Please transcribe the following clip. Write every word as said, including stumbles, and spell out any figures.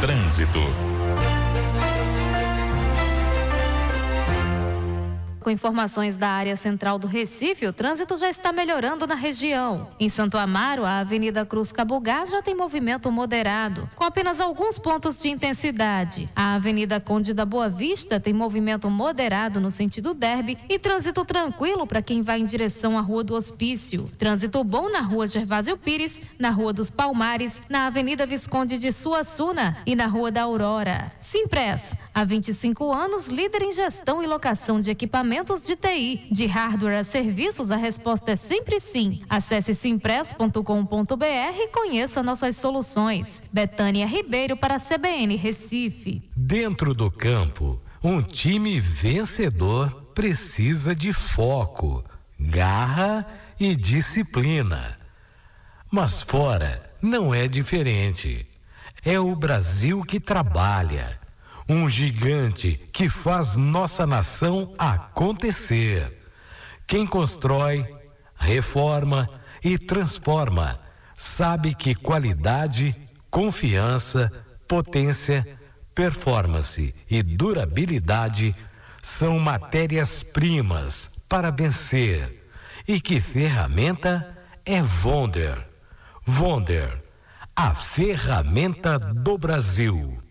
Trânsito. Com informações da área central do Recife, o trânsito já está melhorando na região. Em Santo Amaro, a Avenida Cruz Cabugá já tem movimento moderado, com apenas alguns pontos de intensidade. A Avenida Conde da Boa Vista tem movimento moderado no sentido Derby e trânsito tranquilo para quem vai em direção à Rua do Hospício. Trânsito bom na Rua Gervásio Pires, na Rua dos Palmares, na Avenida Visconde de Suassuna e na Rua da Aurora. Simpress, há vinte e cinco anos, líder em gestão e locação de equipamentos de T I, de hardware a serviços, a resposta é sempre sim. Acesse simpress ponto com ponto br e conheça nossas soluções. Betânia Ribeiro para a C B N Recife. Dentro do campo, um time vencedor precisa de foco, garra e disciplina. Mas fora não é diferente. É o Brasil que trabalha. Um gigante que faz nossa nação acontecer. Quem constrói, reforma e transforma sabe que qualidade, confiança, potência, performance e durabilidade são matérias-primas para vencer. E que ferramenta é Wonder. Wonder, a ferramenta do Brasil.